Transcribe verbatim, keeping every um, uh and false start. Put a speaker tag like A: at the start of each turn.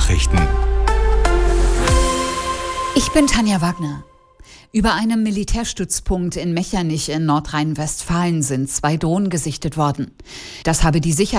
A: Nachrichten.
B: Ich bin Tanja Wagner. Über einem Militärstützpunkt in Mechernich in Nordrhein-Westfalen sind zwei Drohnen gesichtet worden. Das habe die Sicherheit